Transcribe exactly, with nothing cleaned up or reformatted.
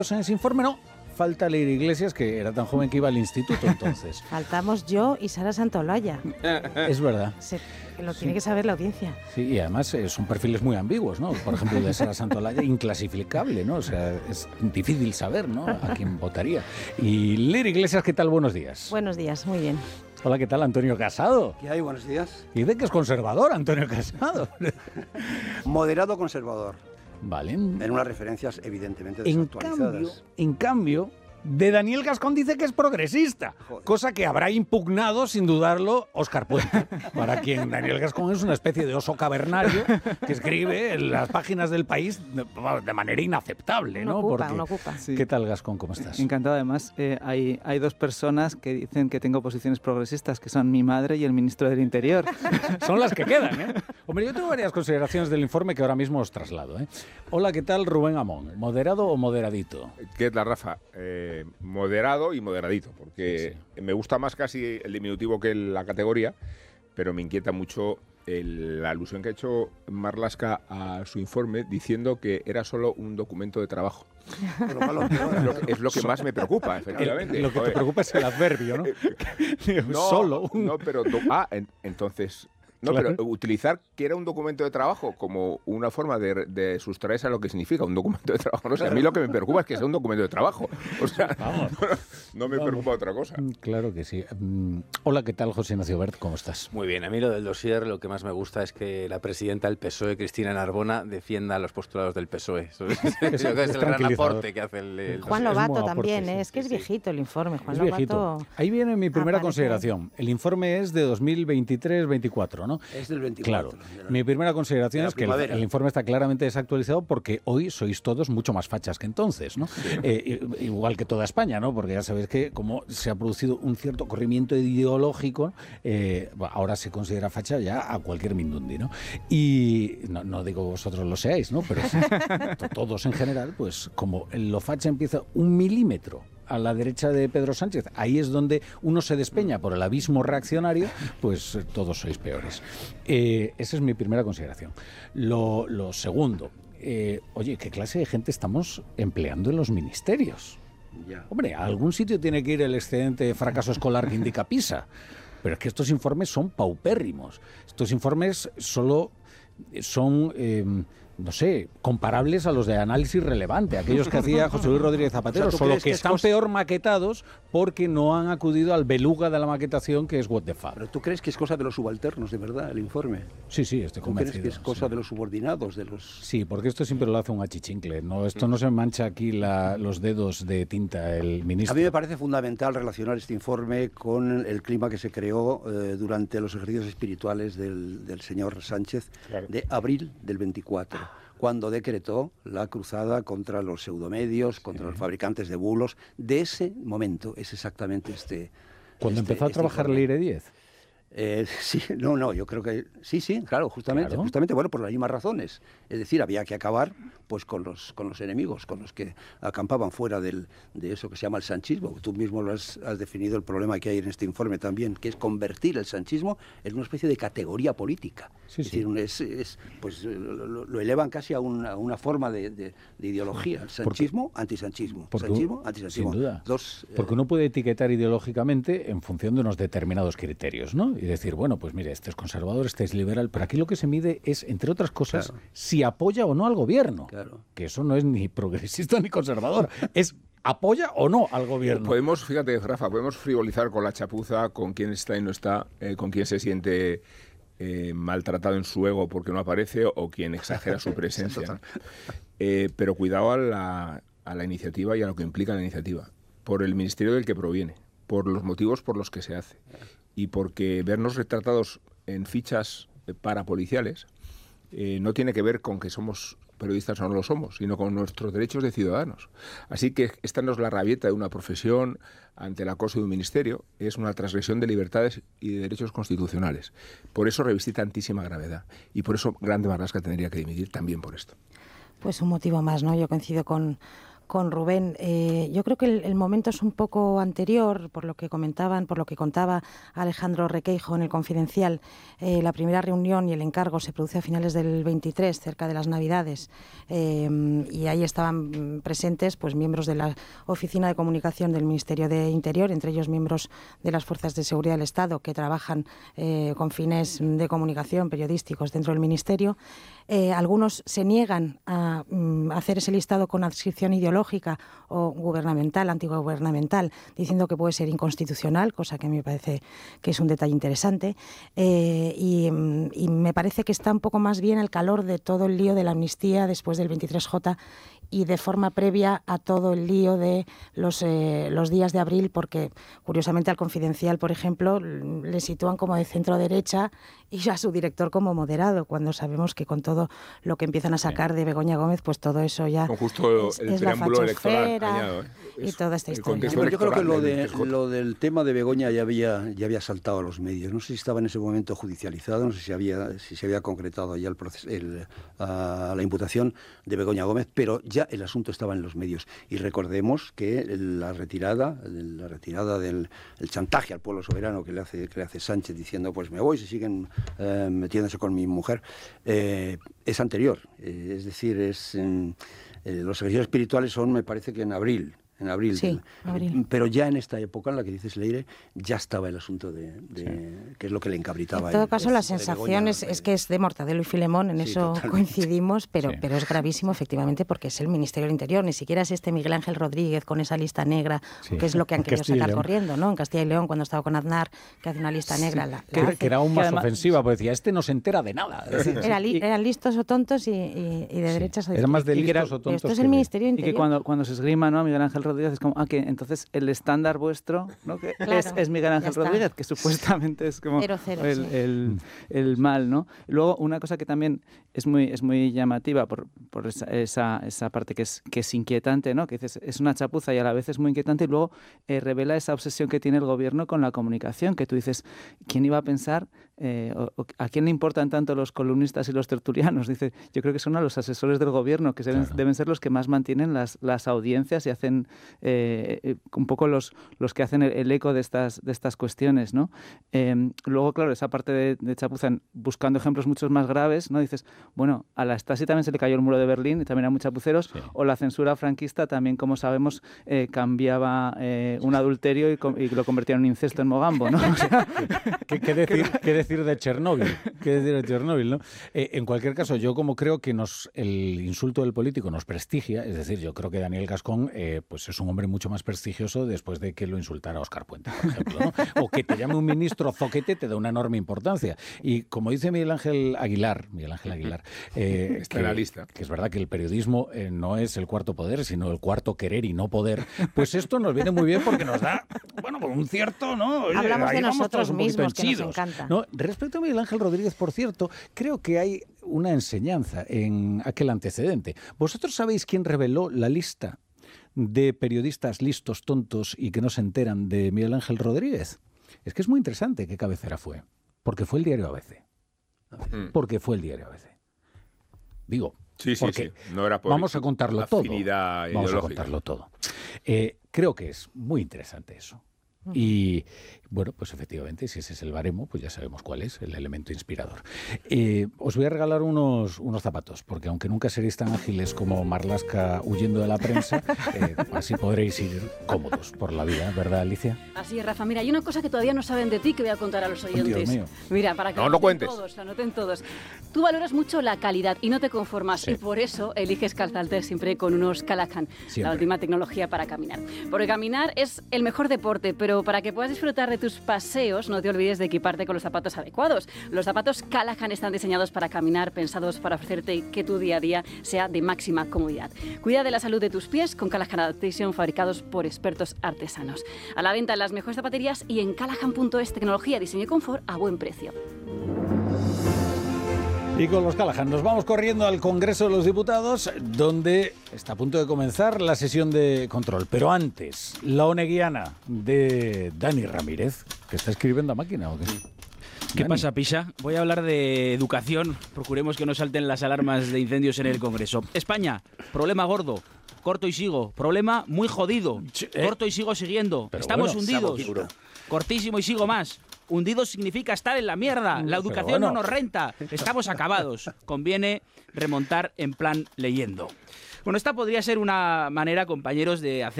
En ese informe no, falta leer Iglesias, que era tan joven que iba al instituto entonces. Faltamos yo y Sara Santolaya. Es verdad. Se, lo tiene sí. que saber la audiencia. Sí, y además eh, son perfiles muy ambiguos, ¿no? Por ejemplo, de Sara Santolaya, inclasificable, ¿no? O sea, es difícil saber, ¿no? A quién votaría. Y leer Iglesias, ¿qué tal? Buenos días. Buenos días, muy bien. Hola, ¿qué tal, Antonio Casado? ¿Qué hay? Buenos días. Y dice que es conservador, Antonio Casado. Moderado conservador. Vale. En unas referencias evidentemente En desactualizadas. cambio, en cambio, de Daniel Gascón dice que es progresista, Joder. cosa que habrá impugnado, sin dudarlo, Óscar Puente, para quien Daniel Gascón es una especie de oso cavernario que escribe en las páginas del País de, de manera inaceptable, uno ¿no? Ocupa, Porque, uno ocupa. Sí. ¿Qué tal, Gascón? ¿Cómo estás? Encantado. Además, eh, hay, hay dos personas que dicen que tengo posiciones progresistas, que son mi madre y el ministro del Interior. Son las que quedan, ¿eh? Hombre, yo tengo varias consideraciones del informe que ahora mismo os traslado, ¿eh? Hola, ¿qué tal, Rubén Amón? ¿Moderado o moderadito? ¿Qué tal, Rafa? Eh, moderado y moderadito, porque sí, sí. me gusta más casi el diminutivo que la categoría, pero me inquieta mucho el, la alusión que ha hecho Marlaska a su informe diciendo que era solo un documento de trabajo. Es lo que, es lo que más me preocupa, efectivamente. El, lo que Joder. te preocupa es el adverbio, ¿no? no solo. Un... No, pero... Ah, en, entonces... No, claro. Pero utilizar que era un documento de trabajo como una forma de, de sustraerse a lo que significa un documento de trabajo. No sé, a mí lo que me preocupa es que sea un documento de trabajo. O sea, Vamos. no, no me Vamos. preocupa otra cosa. Claro que sí. Um, hola, ¿qué tal, José Ignacio Bert? ¿Cómo estás? Muy bien. A mí lo del dossier lo que más me gusta es que la presidenta del P S O E, Cristina Narbona, defienda los postulados del P S O E. Eso es, es, es el gran aporte que hace el, el Juan dossier. Lobato también, ¿eh? Es que es viejito el informe. Juan es Lobato viejito. Ahí viene mi primera aparece. consideración. El informe es de dos mil veintitrés veinticuatro, ¿no? Es del veinticuatro. Claro. Mi primera consideración es que el, el informe está claramente desactualizado porque hoy sois todos mucho más fachas que entonces, ¿no? Sí. Eh, igual que toda España, ¿no? Porque ya sabéis que como se ha producido un cierto corrimiento ideológico, eh, ahora se considera facha ya a cualquier mindundi, ¿no? Y no, no digo vosotros lo seáis, ¿no? Pero todos en general, pues como lo facha empieza un milímetro a la derecha de Pedro Sánchez, ahí es donde uno se despeña por el abismo reaccionario, pues eh, todos sois peores. Eh, esa es mi primera consideración. Lo, lo segundo, eh, oye, ¿qué clase de gente estamos empleando en los ministerios? Ya. Hombre, a algún sitio tiene que ir el excedente de fracaso escolar que indica PISA, pero es que estos informes son paupérrimos. Estos informes solo son... Eh, no sé, comparables a los de análisis relevante, aquellos que hacía José Luis Rodríguez Zapatero, o sea, solo que, que están cosa... peor maquetados porque no han acudido al beluga de la maquetación que es What the fuck. Pero ¿tú crees que es cosa de los subalternos, de verdad, el informe? Sí, sí, estoy convencido. ¿Tú crees que es cosa sí. de los subordinados? De los... Sí, porque esto siempre lo hace un achichincle, ¿no? Esto no se mancha aquí la, los dedos de tinta el ministro. A mí me parece fundamental relacionar este informe con el clima que se creó eh, durante los ejercicios espirituales del, del señor Sánchez, claro. de abril del veinticuatro. Cuando decretó la cruzada contra los pseudomedios, contra sí. los fabricantes de bulos. De ese momento es exactamente este... Cuando este, empezó a este trabajar informe. Leire diez. Eh, sí, no, no, yo creo que sí, sí, claro, justamente, claro. justamente, bueno, por las mismas razones. Es decir, había que acabar, pues, con los, con los enemigos, con los que acampaban fuera del, de eso que se llama el sanchismo. Tú mismo lo has, has definido el problema que hay en este informe también, que es convertir el sanchismo en una especie de categoría política. Sí, es sí. decir, es, es, pues lo, lo elevan casi a una, a una forma de, de, de ideología. El sanchismo, porque, antisanchismo. Porque, sanchismo, antisanchismo. Sin duda. Dos, porque eh, uno puede etiquetar ideológicamente en función de unos determinados criterios, ¿no? Y decir, bueno, pues mire, este es conservador, este es liberal, pero aquí lo que se mide es, entre otras cosas, claro. si apoya o no al gobierno. Claro. Que eso no es ni progresista ni conservador, es apoya o no al gobierno. Podemos, fíjate, Rafa, podemos frivolizar con la chapuza, con quién está y no está, eh, con quién se siente eh, maltratado en su ego porque no aparece o quien exagera su presencia. ¿no? eh, pero cuidado a la, a la iniciativa y a lo que implica la iniciativa, por el ministerio del que proviene, por los motivos por los que se hace. Y porque vernos retratados en fichas parapoliciales eh, no tiene que ver con que somos periodistas o no lo somos, sino con nuestros derechos de ciudadanos. Así que esta no es la rabieta de una profesión ante el acoso de un ministerio, es una transgresión de libertades y de derechos constitucionales. Por eso reviste tantísima gravedad y por eso Grande Marlaska tendría que dimitir también por esto. Pues un motivo más, ¿no? Yo coincido con... con Rubén. Eh, yo creo que el, el momento es un poco anterior, por lo que comentaban, por lo que contaba Alejandro Requeijo en el Confidencial. Eh, la primera reunión y el encargo se produce a finales del veintitrés, cerca de las Navidades, eh, y ahí estaban presentes pues miembros de la Oficina de Comunicación del Ministerio de Interior, entre ellos miembros de las Fuerzas de Seguridad del Estado que trabajan eh, con fines de comunicación periodísticos dentro del Ministerio. Eh, algunos se niegan a mm, hacer ese listado con adscripción ideológica o gubernamental, antigubernamental, diciendo que puede ser inconstitucional, cosa que a mí me parece que es un detalle interesante. Eh, y, y me parece que está un poco más bien el calor de todo el lío de la amnistía después del veintitrés jota y de forma previa a todo el lío de los, eh, los días de abril, porque curiosamente al Confidencial, por ejemplo, le sitúan como de centro derecha y a su director como moderado, cuando sabemos que con todo lo que empiezan a sacar de Begoña Gómez, pues todo eso ya con justo es, el es la fachosfera y es, toda esta historia. Bueno, yo creo que lo, de, lo del tema de Begoña ya había, ya había saltado a los medios. No sé si estaba en ese momento judicializado, no sé si, había, si se había concretado ya el proceso, el, a la imputación de Begoña Gómez, pero ya el asunto estaba en los medios. Y recordemos que la retirada, la retirada del el chantaje al pueblo soberano que le hace, que le hace Sánchez diciendo pues me voy si siguen eh, metiéndose con mi mujer, eh, es anterior. Eh, es decir, es eh, los ejercicios espirituales son, me parece que en abril. En abril, sí, abril. Pero ya en esta época en la que dices, Leire, ya estaba el asunto de, de sí. que es lo que le encabritaba. En todo caso, la sensación es, es que es de Mortadelo y Filemón, en sí, eso totalmente. Coincidimos, pero, sí. pero es gravísimo, efectivamente, porque es el Ministerio del Interior, ni siquiera es este Miguel Ángel Rodríguez con esa lista negra, sí. que es lo que han querido sacar corriendo, ¿no? En Castilla y León, cuando estaba con Aznar, que hace una lista sí. negra. La, la que, que era aún más además, ofensiva, porque decía, este no se entera de nada. Era li, eran listos o tontos y, y, y de sí. derechas o de Era más de listos o tontos. Esto es el Ministerio del Interior. Y que cuando, cuando se esgrima, ¿no? Miguel Ángel Rodríguez es como, ah, que entonces el estándar vuestro, ¿no? que claro, es, es Miguel Ángel Rodríguez, que supuestamente es como cero, cero, el, sí. el, el mal, ¿no? Y luego una cosa que también es muy, es muy llamativa por, por esa, esa, esa parte que es, que es inquietante, ¿no? Que dices, es una chapuza y a la vez es muy inquietante, y luego eh, revela esa obsesión que tiene el gobierno con la comunicación, que tú dices, ¿quién iba a pensar? Eh, o, o, ¿A quién le importan tanto los columnistas y los tertulianos? Dice, yo creo que son a los asesores del gobierno, que deben, claro. deben ser los que más mantienen las, las audiencias y hacen eh, un poco los, los que hacen el, el eco de estas, de estas cuestiones, ¿no? Eh, luego, claro, esa parte de, de chapuza, buscando ejemplos muchos más graves, ¿no? Dices, bueno, a la Stasi también se le cayó el muro de Berlín y también eran muy chapuceros, sí. o la censura franquista también, como sabemos, eh, cambiaba eh, un adulterio y, y lo convertía en un incesto en Mogambo, ¿no? O sea, ¿Qué, qué, decir, ¿Qué decir de Chernóbil? ¿Qué decir de Chernóbil, no? Eh, en cualquier caso, yo como creo que nos el insulto del político nos prestigia, es decir, yo creo que Daniel Gascón eh, pues es un hombre mucho más prestigioso después de que lo insultara Óscar Puente, por ejemplo, ¿no? O que te llame un ministro zoquete te da una enorme importancia. Y como dice Miguel Ángel Aguilar, Miguel Ángel Aguilar, eh, está que, en la lista. Que es verdad que el periodismo eh, no es el cuarto poder, sino el cuarto querer y no poder, pues esto nos viene muy bien porque nos da, bueno, un cierto, ¿no? Oye, hablamos de nosotros mismos, que henchidos, nos encanta. ¿no? Respecto a Miguel Ángel Rodríguez, por cierto, creo que hay una enseñanza en aquel antecedente. ¿Vosotros sabéis quién reveló la lista de periodistas listos, tontos y que no se enteran de Miguel Ángel Rodríguez? Es que es muy interesante qué cabecera fue. Porque fue el diario A B C. Porque fue el diario A B C. Digo, sí, sí, porque sí. No era por vamos a contarlo todo. Vamos a ideológica. contarlo todo. Eh, creo que es muy interesante eso. Y bueno, pues efectivamente, si ese es el baremo, pues ya sabemos cuál es el elemento inspirador. Eh, os voy a regalar unos, unos zapatos, porque aunque nunca seréis tan ágiles como Marlaska huyendo de la prensa, eh, así podréis ir cómodos por la vida, ¿verdad, Alicia? Así es, Rafa. Mira, hay una cosa que todavía no saben de ti que voy a contar a los oyentes. Dios mío. Mira, para que no, lo no noten cuentes. todos, lo noten todos. Tú valoras mucho la calidad y no te conformas, sí. y por eso eliges calzarte siempre con unos Callahan, siempre. La última tecnología para caminar. Porque caminar es el mejor deporte, pero para que puedas disfrutar de tus paseos, no te olvides de equiparte con los zapatos adecuados. Los zapatos Callahan están diseñados para caminar, pensados para ofrecerte que tu día a día sea de máxima comodidad. Cuida de la salud de tus pies con Callahan Adaptation, fabricados por expertos artesanos. A la venta en las mejores zapaterías y en callahan punto es, tecnología, diseño y confort a buen precio. Y con los Callahan nos vamos corriendo al Congreso de los Diputados, donde está a punto de comenzar la sesión de control. Pero antes, la oneguiana de Dani Ramírez, que está escribiendo a máquina, ¿o qué? ¿Qué Dani. pasa, Pisa? Voy a hablar de educación. Procuremos que no salten las alarmas de incendios en el Congreso. España, problema gordo. corto y sigo. Problema muy jodido. Eh, corto y sigo siguiendo. Estamos bueno, hundidos. Cortísimo y sigo más. Hundidos significa estar en la mierda. La educación bueno. no nos renta. Estamos acabados. Conviene remontar en plan leyendo. Bueno, esta podría ser una manera, compañeros, de hacer